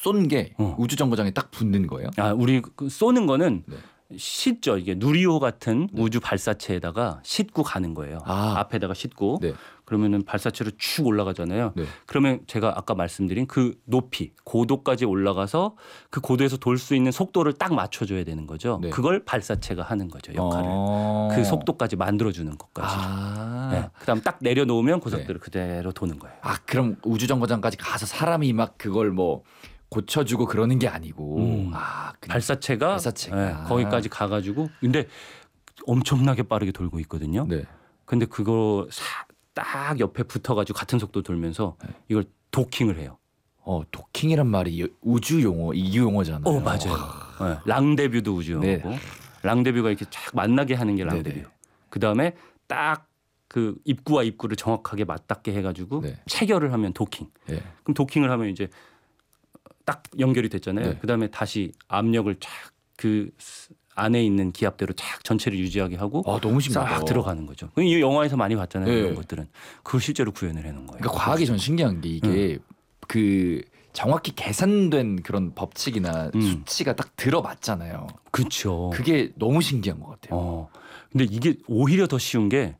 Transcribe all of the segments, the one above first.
쏜 게 우주정거장에 딱 붙는 거예요? 아, 우리 쏘는 거는 네. 싣죠. 이게 누리호 같은 우주 발사체에다가 싣고 가는 거예요. 앞에다가 싣고 네. 그러면은 발사체로 쭉 올라가잖아요. 네. 그러면 제가 아까 말씀드린 그 높이, 고도까지 올라가서 그 고도에서 돌 수 있는 속도를 딱 맞춰줘야 되는 거죠. 네. 그걸 발사체가 하는 거죠. 역할을. 그 속도까지 만들어주는 것까지. 네. 그다음 딱 내려놓으면 그 속도를 그대로 도는 거예요. 아, 그럼 우주정거장까지 가서 사람이 막 그걸 뭐 고쳐주고 그러는 게 아니고 발사체가 네, 거기까지 가가지고 근데 엄청나게 빠르게 돌고 있거든요. 네. 근데 그거 딱 옆에 붙어가지고 같은 속도 돌면서 이걸 도킹을 해요. 도킹이란 말이 우주 용어, 이유 용어잖아요. 맞아요. 네. 랑데뷰도 우주 용어고 네. 랑데뷰가 이렇게 쫙 만나게 하는 게 랑데뷰. 네네. 그 다음에 딱 그 입구와 입구를 정확하게 맞닿게 해가지고 체결을 하면 도킹. 네. 그럼 도킹을 하면 이제 딱 연결이 됐잖아요. 네. 그다음에 다시 압력을 쫙 그 안에 있는 기압대로 쫙 전체를 유지하게 하고 너무 신기하다. 싹 들어가는 거죠. 이 영화에서 많이 봤잖아요. 네. 이런 것들은. 그걸 실제로 구현을 해놓은 거예요. 그러니까 과학이 전 신기한 게 이게 그 정확히 계산된 그런 법칙이나 수치가 딱 들어맞잖아요. 그렇죠. 그게 너무 신기한 것 같아요. 근데 이게 오히려 더 쉬운 게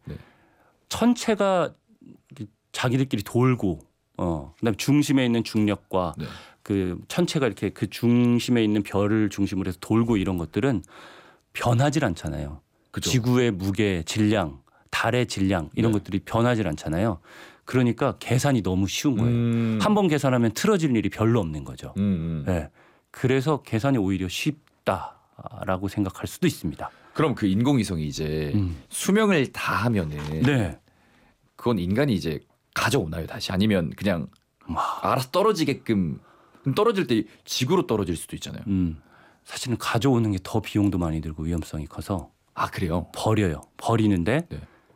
천체가 자기들끼리 돌고 그다음에 중심에 있는 중력과 그 천체가 이렇게 그 중심에 있는 별을 중심으로 해서 돌고 이런 것들은 변하질 않잖아요. 그쵸? 지구의 무게, 질량, 달의 질량 이런 것들이 변하질 않잖아요. 그러니까 계산이 너무 쉬운 거예요. 한 번 계산하면 틀어질 일이 별로 없는 거죠. 네. 그래서 계산이 오히려 쉽다라고 생각할 수도 있습니다. 그럼 그 인공위성이 이제 수명을 다 하면은 그건 인간이 이제 가져오나요 다시? 아니면 그냥 알아서 떨어지게끔 떨어질 때 지구로 떨어질 수도 있잖아요. 사실은 가져오는 게 더 비용도 많이 들고 위험성이 커서 그래요? 버려요. 버리는데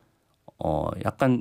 약간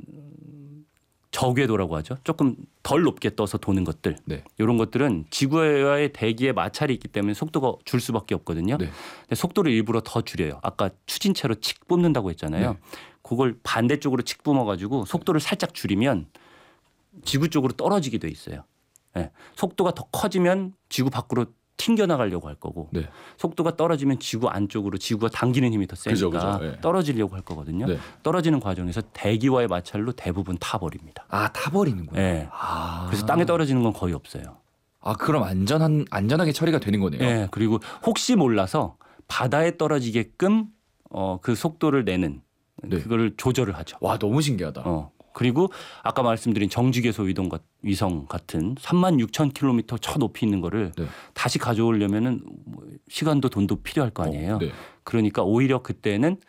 저궤도라고 하죠. 조금 덜 높게 떠서 도는 것들. 이런 것들은 지구와의 대기의 마찰이 있기 때문에 속도가 줄 수밖에 없거든요. 근데 속도를 일부러 더 줄여요. 아까 추진체로 칙 뿜는다고 했잖아요. 그걸 반대쪽으로 칙 뿜어가지고 속도를 살짝 줄이면 지구 쪽으로 떨어지게 돼 있어요. 속도가 더 커지면 지구 밖으로 튕겨나가려고 할 거고 속도가 떨어지면 지구 안쪽으로 지구가 당기는 힘이 더 세니까 떨어지려고 할 거거든요. 떨어지는 과정에서 대기와의 마찰로 대부분 타버립니다. 타버리는구나. 그래서 땅에 떨어지는 건 거의 없어요. 그럼 안전하게 처리가 되는 거네요. 그리고 혹시 몰라서 바다에 떨어지게끔 그 속도를 내는 그거를 조절을 하죠. 와, 너무 신기하다. 그리고 아까 말씀드린 정지궤도 위성 같은 36,000km 저 높이 있는 거를 다시 가져오려면은 시간도 돈도 필요할 거 아니에요. 그러니까 오히려 그때는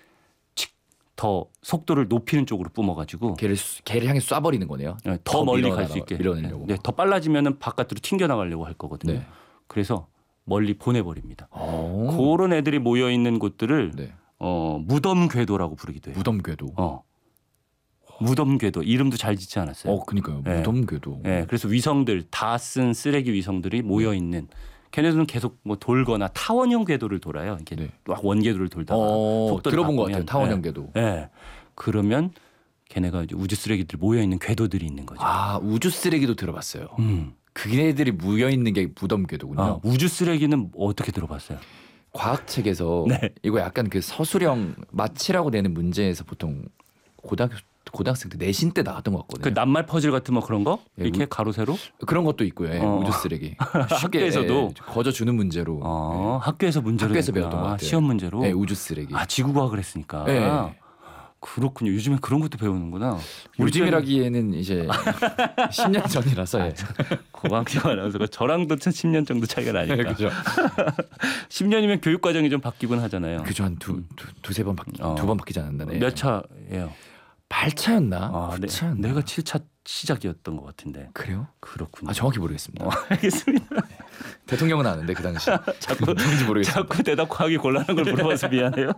더 속도를 높이는 쪽으로 뿜어가지고 걔를 향해 쏴버리는 거네요. 더 멀리 갈 수 있게. 밀어내려고. 더 빨라지면은 바깥으로 튕겨나가려고 할 거거든요. 그래서 멀리 보내버립니다. 그런 애들이 모여 있는 곳들을 무덤 궤도라고 부르기도 해요. 무덤 궤도. 무덤 궤도 이름도 잘 짓지 않았어요. 그러니까요. 무덤 궤도. 그래서 위성들 다 쓴 쓰레기 위성들이 모여 있는. 걔네들은 계속 뭐 돌거나 타원형 궤도를 돌아요. 이렇게 막 원궤도를 돌다가 속도를 들어본 것 바꾸면, 같아요. 타원형 궤도. 그러면 걔네가 이제 우주 쓰레기들 모여 있는 궤도들이 있는 거죠. 우주 쓰레기도 들어봤어요. 그네들이 모여 있는 게 무덤 궤도군요. 우주 쓰레기는 어떻게 들어봤어요? 과학책에서 이거 약간 그 서술형 마치라고 내는 문제에서 보통 고등학생 때 내신 때 나왔던 것 같거든요. 그 낱말 퍼즐 같은 뭐 그런 거? 이렇게 가로 세로? 그런 것도 있고요. 우주 쓰레기. 쉽게 학교에서도 거저 주는 문제로. 학교에서 문제로 학교에서 배웠던 것 같아요. 시험 문제로. 우주 쓰레기. 지구과학을 했으니까. 그렇군요. 요즘에 그런 것도 배우는구나. 요즘이라기에는 이제 10년 전이라서. 고광식 아나운서가 저랑도 10년 정도 차이가 나니까. 그렇죠. 10년이면 교육 과정이 좀 바뀌곤 하잖아요. 그죠. 한 두세 번 두 번 바뀌지 않았나요? 몇 차예요? 8차였나? 9차였나? 내가 7차 시작이었던 것 같은데. 그래요? 그렇군요. 정확히 모르겠습니다. 알겠습니다. 대통령은 아는데 그 당시 누군지 모르겠어요. 자꾸 대답 과하기 곤란한 걸 물어봐서 미안해요.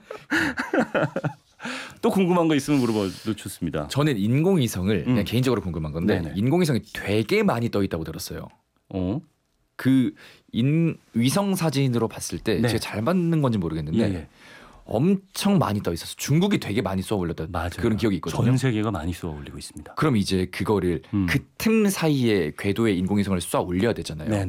또 궁금한 거 있으면 물어봐도 좋습니다. 저는 인공위성을 그냥 개인적으로 궁금한 건데 인공위성이 되게 많이 떠 있다고 들었어요. 그 위성 사진으로 봤을 때 제가 잘 맞는 건지 모르겠는데 엄청 많이 떠 있어서 중국이 되게 많이 쏘아 올렸던 그런 기억이 있거든요. 전 세계가 많이 쏘아 올리고 있습니다. 그럼 이제 그거를 그 틈 사이에 궤도에 인공위성을 쏘아 올려야 되잖아요.